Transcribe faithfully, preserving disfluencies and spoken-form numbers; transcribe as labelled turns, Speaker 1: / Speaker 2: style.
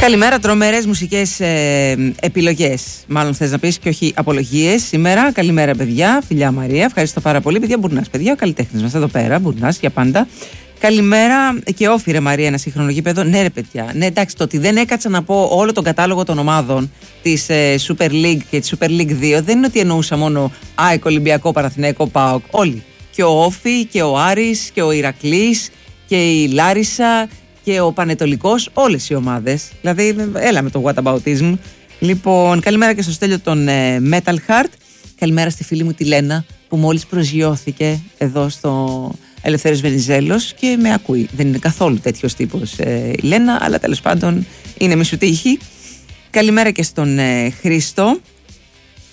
Speaker 1: Καλημέρα, τρομερές μουσικές ε, επιλογές. Μάλλον θες να πεις και όχι απολογίες σήμερα. Καλημέρα, παιδιά. Φιλιά Μαρία, ευχαριστώ πάρα πολύ. Παιδιά, Μπουρνάς, παιδιά, ο καλλιτέχνης μας εδώ πέρα. Μπουρνάς για πάντα. Καλημέρα και όφι, ρε Μαρία, ένα σύγχρονο γήπεδο. Ναι, ρε παιδιά. Ναι, εντάξει, το ότι δεν έκατσα να πω όλο τον κατάλογο των ομάδων της ε, Super League και της Super League δύο δεν είναι ότι εννοούσα μόνο ΑΕΚ, Ολυμπιακό, Παναθηναϊκό, ΠΑΟΚ. Όλοι. Και ο Όφι και ο Άρης και ο Ηρακλής και η Λάρισα και ο Πανετολικός, όλες οι ομάδες. Δηλαδή, έλα με το whataboutism. Λοιπόν, καλημέρα και στο Στέλιο των ε, Metal Heart. Καλημέρα στη φίλη μου τη Λένα, που μόλις προσγειώθηκε εδώ στο Ελευθέριος Βενιζέλος και με ακούει. Δεν είναι καθόλου τέτοιος τύπος ε, η Λένα, αλλά τέλος πάντων είναι μη σου τύχη. Καλημέρα και στον ε, Χρήστο.